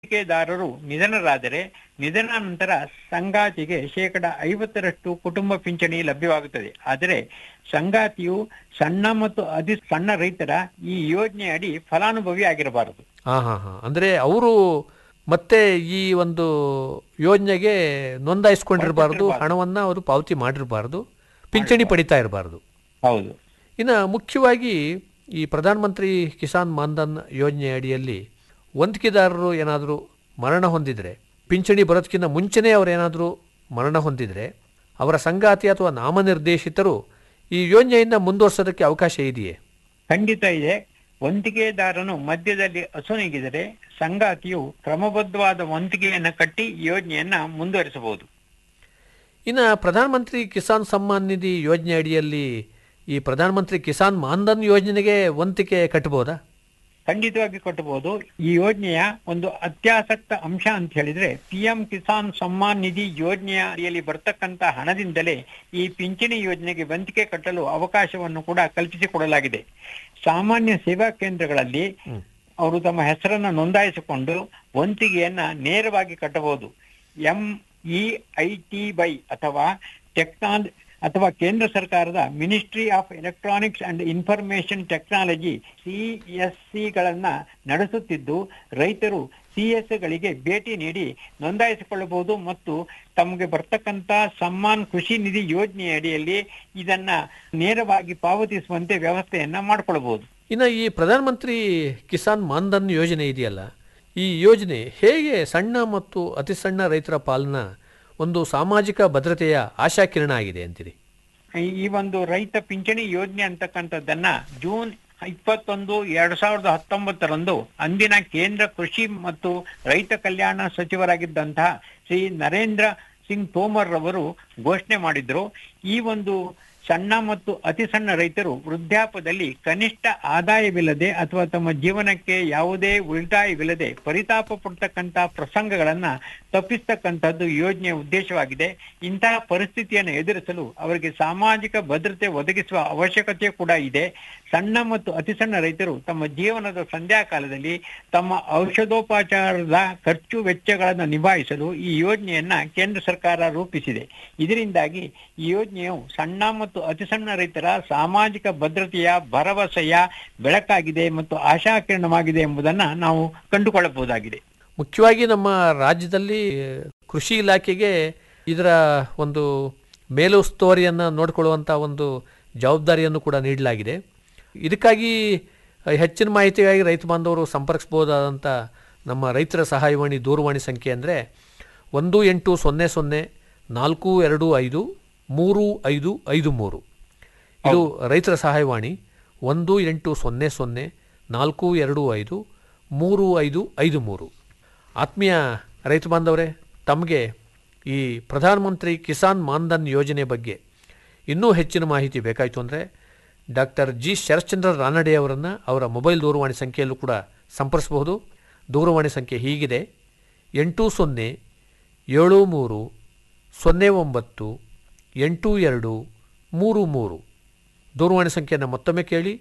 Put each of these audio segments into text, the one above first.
ಹೂಡಿಕೆದಾರರು ನಿಧನರಾದರೆ ನಿಧನಾನಂತರ ಸಂಗಾತಿಗೆ 50% ಕುಟುಂಬ ಪಿಂಚಣಿ ಲಭ್ಯವಾಗುತ್ತದೆ. ಆದರೆ ಸಂಗಾತಿಯು ಸಣ್ಣ ಮತ್ತು ಅತಿ ಸಣ್ಣ ರೈತರ ಈ ಯೋಜನೆ ಅಡಿ ಫಲಾನುಭವಿ ಆಗಿರಬಾರದು. ಅಂದ್ರೆ ಅವರು ಮತ್ತೆ ಈ ಒಂದು ಯೋಜನೆಗೆ ನೋಂದಾಯಿಸಿಕೊಂಡಿರಬಾರದು, ಹಣವನ್ನ ಅವರು ಪಾವತಿ ಮಾಡಿರಬಾರದು, ಪಿಂಚಣಿ ಪಡಿತಾ ಇರಬಾರದು. ಹೌದು. ಇನ್ನು ಮುಖ್ಯವಾಗಿ ಈ ಪ್ರಧಾನ ಮಂತ್ರಿ ಕಿಸಾನ್ ಮಾನ್ಧನ್ ಯೋಜನೆ ಅಡಿಯಲ್ಲಿ ವಂತಿಕೆದಾರರು ಏನಾದರೂ ಮರಣ ಹೊಂದಿದರೆ, ಪಿಂಚಣಿ ಬರೋದಕ್ಕಿಂತ ಮುಂಚೆನೇ ಅವರೇನಾದರೂ ಮರಣ ಹೊಂದಿದರೆ ಅವರ ಸಂಗಾತಿ ಅಥವಾ ನಾಮನಿರ್ದೇಶಿತರು ಈ ಯೋಜನೆಯಿಂದ ಮುಂದುವರಿಸೋದಕ್ಕೆ ಅವಕಾಶ ಇದೆಯೇ? ಖಂಡಿತ ಇದೆ. ವಂತಿಗೆದಾರನು ಮಧ್ಯದಲ್ಲಿ ಅಸುನೀಗಿದರೆ ಸಂಗಾತಿಯು ಕ್ರಮಬದ್ಧವಾದ ವಂತಿಗೆಯನ್ನು ಕಟ್ಟಿ ಯೋಜನೆಯನ್ನ ಮುಂದುವರಿಸಬಹುದು. ಇನ್ನು ಪ್ರಧಾನಮಂತ್ರಿ ಕಿಸಾನ್ ಸಮ್ಮಾನ್ ನಿಧಿ ಯೋಜನೆ ಅಡಿಯಲ್ಲಿ ಈ ಪ್ರಧಾನಮಂತ್ರಿ ಕಿಸಾನ್ ಮಾನ್ಧನ್ ಯೋಜನೆಗೆ ವಂತಿಕೆ ಕಟ್ಟಬಹುದಾ? ಖಂಡಿತವಾಗಿ ಕಟ್ಟಬಹುದು. ಈ ಯೋಜನೆಯ ಒಂದು ಅತ್ಯಾಸಕ್ತ ಅಂಶ ಅಂತ ಹೇಳಿದ್ರೆ PM ಕಿಸಾನ್ ಸಮ್ಮಾನ್ ನಿಧಿ ಯೋಜನೆಯ ಅಡಿಯಲ್ಲಿ ಬರ್ತಕ್ಕಂಥ ಹಣದಿಂದಲೇ ಈ ಪಿಂಚಣಿ ಯೋಜನೆಗೆ ವಂತಿಕೆ ಕಟ್ಟಲು ಅವಕಾಶವನ್ನು ಕೂಡ ಕಲ್ಪಿಸಿಕೊಡಲಾಗಿದೆ. ಸಾಮಾನ್ಯ ಸೇವಾ ಕೇಂದ್ರಗಳಲ್ಲಿ ಅವರು ತಮ್ಮ ಹೆಸರನ್ನು ನೋಂದಾಯಿಸಿಕೊಂಡು ವಂತಿಗೆಯನ್ನ ನೇರವಾಗಿ ಕಟ್ಟಬಹುದು. MEITY ಅಥವಾ ಕೇಂದ್ರ ಸರ್ಕಾರದ ministry of electronics and information technology CSCಗಳನ್ನ ನಡೆಸುತ್ತಿದ್ದು, ರೈತರು CSಗಳಿಗೆ ಭೇಟಿ ನೀಡಿ ನೋಂದಾಯಿಸಿಕೊಳ್ಳಬಹುದು ಮತ್ತು ತಮಗೆ ಬರ್ತಕ್ಕಂಥ ಸಮ್ಮಾನ್ ಕೃಷಿ ನಿಧಿ ಯೋಜನೆಯ ಅಡಿಯಲ್ಲಿ ಇದನ್ನ ನೇರವಾಗಿ ಪಾವತಿಸುವಂತೆ ವ್ಯವಸ್ಥೆಯನ್ನ ಮಾಡಿಕೊಳ್ಳಬಹುದು. ಇನ್ನು ಈ ಪ್ರಧಾನಮಂತ್ರಿ ಕಿಸಾನ್ ಮಾನ್ಧನ್ ಯೋಜನೆ ಇದೆಯಲ್ಲ, ಈ ಯೋಜನೆ ಹೇಗೆ ಸಣ್ಣ ಮತ್ತು ಅತಿ ಸಣ್ಣ ರೈತರ ಪಾಲಿನ ಒಂದು ಸಾಮಾಜಿಕ ಭದ್ರತೆಯ ಆಶಾಕಿರಣ ಆಗಿದೆ ಅಂತೀರಿ? ಈ ಒಂದು ರೈತ ಪಿಂಚಣಿ ಯೋಜನೆ ಅಂತಕ್ಕಂಥದ್ದನ್ನ ಜೂನ್ 21, 2019 ಅಂದಿನ ಕೇಂದ್ರ ಕೃಷಿ ಮತ್ತು ರೈತ ಕಲ್ಯಾಣ ಸಚಿವರಾಗಿದ್ದಂತಹ ಶ್ರೀ ನರೇಂದ್ರ ಸಿಂಗ್ ತೋಮರ್ ರವರು ಘೋಷಣೆ ಮಾಡಿದ್ರು. ಈ ಒಂದು ಸಣ್ಣ ಮತ್ತು ಅತಿ ಸಣ್ಣ ರೈತರು ವೃದ್ಧಾಪ್ಯದಲ್ಲಿ ಕನಿಷ್ಠ ಆದಾಯವಿಲ್ಲದೆ ಅಥವಾ ತಮ್ಮ ಜೀವನಕ್ಕೆ ಯಾವುದೇ ಉಳಿತಾಯವಿಲ್ಲದೆ ಪರಿತಾಪ ಪಡ್ತಕ್ಕಂಥ ಪ್ರಸಂಗಗಳನ್ನ ತಪ್ಪಿಸ್ತಕ್ಕಂಥದ್ದು ಯೋಜನೆಯ ಉದ್ದೇಶವಾಗಿದೆ. ಇಂತಹ ಪರಿಸ್ಥಿತಿಯನ್ನು ಎದುರಿಸಲು ಅವರಿಗೆ ಸಾಮಾಜಿಕ ಭದ್ರತೆ ಒದಗಿಸುವ ಅವಶ್ಯಕತೆ ಕೂಡ ಇದೆ. ಸಣ್ಣ ಮತ್ತು ಅತಿ ಸಣ್ಣ ರೈತರು ತಮ್ಮ ಜೀವನದ ಸಂಧ್ಯಾಕಾಲದಲ್ಲಿ ತಮ್ಮ ಔಷಧೋಪಚಾರದ ಖರ್ಚು ವೆಚ್ಚಗಳನ್ನು ನಿಭಾಯಿಸಲು ಈ ಯೋಜನೆಯನ್ನ ಕೇಂದ್ರ ಸರ್ಕಾರ ರೂಪಿಸಿದೆ. ಇದರಿಂದಾಗಿ ಈ ಯೋಜನೆಯು ಸಣ್ಣ ಮತ್ತು ಅತಿ ಸಣ್ಣ ರೈತರ ಸಾಮಾಜಿಕ ಭದ್ರತೆಯ ಭರವಸೆಯ ಬೆಳಕಾಗಿದೆ ಮತ್ತು ಆಶಾಕಿರಣವಾಗಿದೆ ಎಂಬುದನ್ನು ನಾವು ಕಂಡುಕೊಳ್ಳಬಹುದಾಗಿದೆ. ಮುಖ್ಯವಾಗಿ ನಮ್ಮ ರಾಜ್ಯದಲ್ಲಿ ಕೃಷಿ ಇಲಾಖೆಗೆ ಇದರ ಒಂದು ಮೇಲುಸ್ತುವಾರಿಯನ್ನು ನೋಡಿಕೊಳ್ಳುವಂಥ ಒಂದು ಜವಾಬ್ದಾರಿಯನ್ನು ಕೂಡ ನೀಡಲಾಗಿದೆ. ಇದಕ್ಕಾಗಿ ಹೆಚ್ಚಿನ ಮಾಹಿತಿಗಾಗಿ ರೈತ ಬಾಂಧವರು ಸಂಪರ್ಕಿಸಬಹುದಾದಂಥ ನಮ್ಮ ರೈತರ ಸಹಾಯವಾಣಿ ದೂರವಾಣಿ ಸಂಖ್ಯೆ ಅಂದರೆ 1800-425-3553. ಇದು ರೈತರ ಸಹಾಯವಾಣಿ 1800-425-3553. ಆತ್ಮೀಯ ರೈತ ಬಾಂಧವರೇ, ತಮಗೆ ಈ ಪ್ರಧಾನಮಂತ್ರಿ ಕಿಸಾನ್ ಮಾನ್ಧನ್ ಯೋಜನೆ ಬಗ್ಗೆ ಇನ್ನೂ ಹೆಚ್ಚಿನ ಮಾಹಿತಿ ಬೇಕಾಯಿತು ಅಂದರೆ ಡಾಕ್ಟರ್ ಜಿ ಶರಶ್ಚಂದ್ರ ರಾನಡೆ ಅವರನ್ನು ಅವರ ಮೊಬೈಲ್ ದೂರವಾಣಿ ಸಂಖ್ಯೆಯಲ್ಲೂ ಕೂಡ ಸಂಪರ್ಕಿಸಬಹುದು. ದೂರವಾಣಿ ಸಂಖ್ಯೆ ಹೀಗಿದೆ: 8073098233. ದೂರವಾಣಿ ಸಂಖ್ಯೆಯನ್ನು ಮತ್ತೊಮ್ಮೆ ಕೇಳಿ: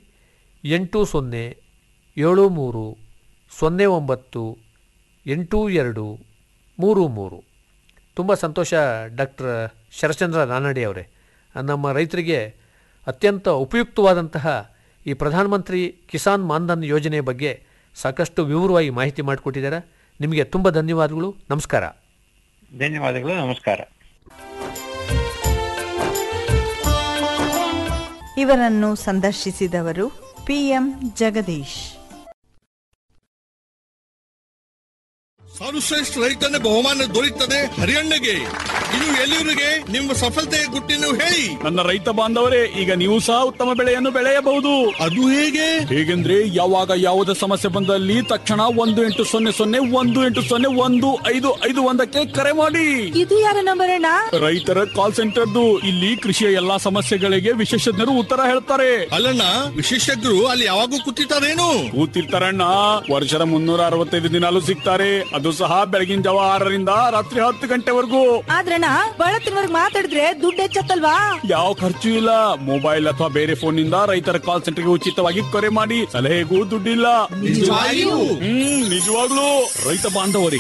8073098233. ತುಂಬ ಸಂತೋಷ ಡಾಕ್ಟರ್ ಶರಶ್ಚಂದ್ರ ರಾನಡೆ ಅವರೇ, ನಮ್ಮ ರೈತರಿಗೆ ಅತ್ಯಂತ ಉಪಯುಕ್ತವಾದಂತಹ ಈ ಪ್ರಧಾನಮಂತ್ರಿ ಕಿಸಾನ್ ಮಾನ್ಧನ್ ಯೋಜನೆ ಬಗ್ಗೆ ಸಾಕಷ್ಟು ವಿವರವಾಗಿ ಮಾಹಿತಿ ಮಾಡಿಕೊಟ್ಟಿದ್ದಾರೆ. ನಿಮಗೆ ತುಂಬ ಧನ್ಯವಾದಗಳು. ನಮಸ್ಕಾರ. ಧನ್ಯವಾದಗಳು. ನಮಸ್ಕಾರ. ಇವರನ್ನು ಸಂದರ್ಶಿಸಿದವರು PM ಜಗದೀಶ್. ಸರ್ವಶ್ರೇಷ್ಠ ರೈತನ ಬಹುಮಾನ ದೊರೆಯುತ್ತದೆ ಹರಿಯಣ್ಣಗೆ. ಇದು ಎಲ್ಲಿವರೆಗೆ ನಿಮ್ಮ ಸಫಲತೆಯ ಗುಟ್ಟಿನ ಹೇಳಿ. ನನ್ನ ರೈತ ಬಾಂಧವರೇ, ಈಗ ನೀವು ಸಹ ಉತ್ತಮ ಬೆಳೆಯನ್ನು ಬೆಳೆಯಬಹುದು. ಅದು ಹೇಗೆ? ಹೇಗೆಂದ್ರೆ ಯಾವಾಗ ಯಾವುದೇ ಸಮಸ್ಯೆ ಬಂದಲ್ಲಿ ತಕ್ಷಣ 1-800-1801-555 ಕರೆ ಮಾಡಿ. ಇದು ಯಾರ ನಂಬರ್ ಅಣ್ಣ? ರೈತರ ಕಾಲ್ ಸೆಂಟರ್ದು. ಇಲ್ಲಿ ಕೃಷಿಯ ಎಲ್ಲಾ ಸಮಸ್ಯೆಗಳಿಗೆ ವಿಶೇಷಜ್ಞರು ಉತ್ತರ ಹೇಳ್ತಾರೆ. ಅಲ್ಲಣ್ಣ, ವಿಶೇಷಜ್ಞರು ಅಲ್ಲಿ ಯಾವಾಗೂ ಕೂತಿರ್ತಾರೇನು? ಕೂತಿರ್ತಾರಣ್ಣ. ವರ್ಷದ 365 ದಿನಾಲೂ ಸಿಗ್ತಾರೆ. ಅದು ಸಹ ಬೆಳಗಿನ ಜಾವ 6ರಿಂದ ರಾತ್ರಿ 10 ಗಂಟೆವರೆಗೂ. ಆದ್ರಣ್ಣ, ಬಹಳ ತಿಂಗಳಿಗೆ ಮಾತಾಡಿದ್ರೆ ದುಡ್ಡು ಹೆಚ್ಚತ್ತಲ್ವಾ? ಯಾವ ಖರ್ಚು ಇಲ್ಲ. ಮೊಬೈಲ್ ಅಥವಾ ಬೇರೆ ಫೋನ್ ನಿಂದ ರೈತರ ಕಾಲ್ ಸೆಂಟರ್ಗೆ ಉಚಿತವಾಗಿ ಕರೆ ಮಾಡಿ ಸಲಹೆಗೂ ದುಡ್ಡಿಲ್ಲ. ನಿಜವಾಗ್ಲೂ ರೈತ ಬಾಂಧವರಿಗೆ